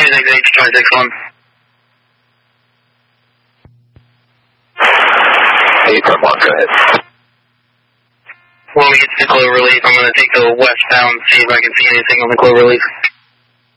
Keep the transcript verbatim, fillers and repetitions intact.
two six eight, twenty-six one. eight from one, go ahead. When we get to the Clover Leaf, I'm going to take the westbound, see if I can see anything on the Clover Leaf.